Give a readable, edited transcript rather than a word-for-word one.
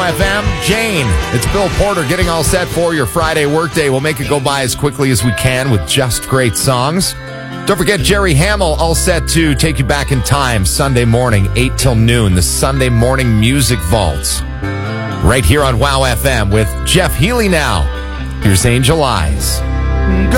FM. Jane, it's Bill Porter getting all set for your Friday workday. We'll make it go by as quickly as we can with just great songs. Don't forget Jerry Hamill all set to take you back in time Sunday morning, 8 till noon, the Sunday Morning Music Vaults. Right here on WOW FM with Jeff Healey now. Here's Angel Eyes.